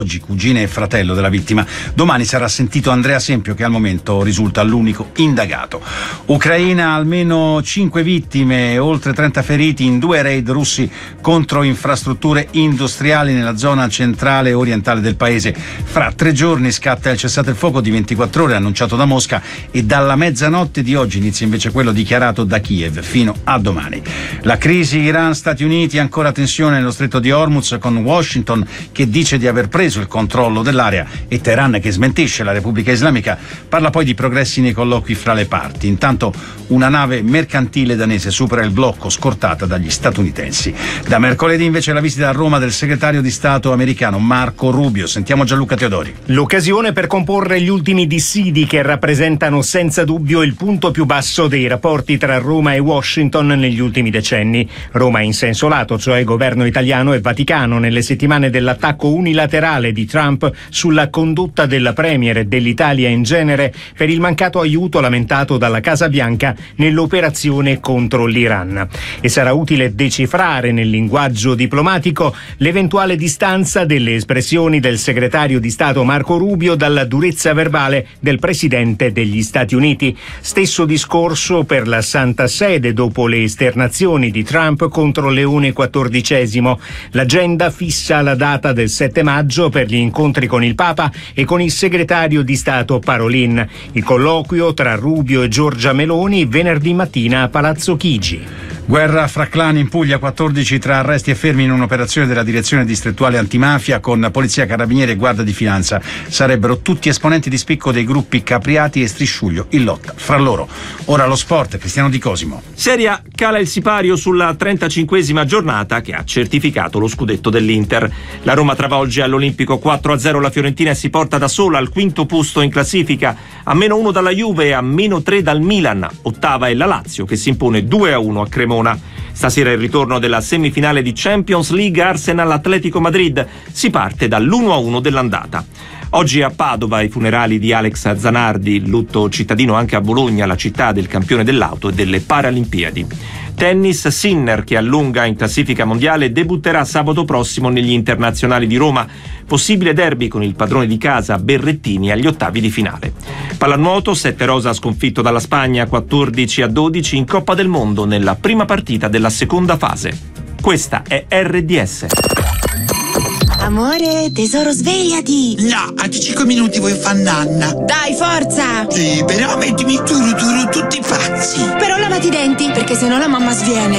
Oggi cugina e fratello della vittima. Domani sarà sentito Andrea Sempio, che al momento risulta l'unico indagato. Ucraina, almeno 5 vittime e oltre 30 feriti in 2 raid russi contro infrastrutture industriali nella zona centrale e orientale del paese. Fra 3 giorni scatta il cessate il fuoco di 24 ore annunciato da Mosca, e dalla mezzanotte di oggi inizia invece quello dichiarato da Kiev fino a domani. La crisi Iran-Stati Uniti, ancora tensione nello stretto di Hormuz, con Washington che dice di aver preso il controllo dell'area e Teheran che smentisce la Repubblica Islamica. Parla poi di progressi nei colloqui fra le parti. Intanto una nave mercantile danese supera il blocco scortata dagli statunitensi. Da mercoledì invece la visita a Roma del segretario di Stato americano Marco Rubio. Sentiamo Gianluca Teodori. L'occasione per comporre gli ultimi dissidi che rappresentano senza dubbio il punto più basso dei rapporti tra Roma e Washington negli ultimi decenni. Roma in senso lato, cioè governo italiano e Vaticano, nelle settimane dell'attacco unilaterale di Trump sulla condotta della Premier e dell'Italia in genere per il mancato aiuto lamentato dalla Casa Bianca nell'operazione contro l'Iran. E sarà utile decifrare nel linguaggio diplomatico l'eventuale distanza delle espressioni del segretario di Stato Marco Rubio dalla durezza verbale del presidente degli Stati Uniti. Stesso discorso per la Santa Sede dopo le esternazioni di Trump contro Leone XIV. L'agenda fissa la data del 7 maggio per gli incontri con il Papa e con il segretario di Stato Parolin. Il colloquio tra Rubio e Giorgia Meloni venerdì mattina a Palazzo Chigi. Guerra fra clan in Puglia, 14 tra arresti e fermi in un'operazione della direzione distrettuale antimafia con polizia, carabinieri e guardia di finanza. Sarebbero tutti esponenti di spicco dei gruppi Capriati e Strisciuglio in lotta fra loro. Ora lo sport, Cristiano Di Cosimo. Serie A, cala il sipario sulla 35esima giornata che ha certificato lo scudetto dell'Inter. La Roma travolge all'Olimpico 4-0 la Fiorentina e si porta da sola al quinto posto in classifica, a -1 dalla Juve e a -3 dal Milan. Ottava è la Lazio che si impone 2-1 a Cremona. Stasera il ritorno della semifinale di Champions League Arsenal-Atletico Madrid. Si parte dall'1-1 dell'andata. Oggi a Padova i funerali di Alex Zanardi, lutto cittadino anche a Bologna, la città del campione dell'auto e delle Paralimpiadi. Tennis, Sinner, che allunga in classifica mondiale, debutterà sabato prossimo negli internazionali di Roma. Possibile derby con il padrone di casa Berrettini agli ottavi di finale. Pallanuoto, 7 rosa sconfitto dalla Spagna 14-12 in Coppa del Mondo nella prima partita della seconda fase. Questa è RDS. Amore, tesoro, svegliati! No, a 5 minuti vuoi far nanna. Dai, forza! Sì, però mettimi tutti pazzi. Però lavati i denti, perché sennò la mamma sviene.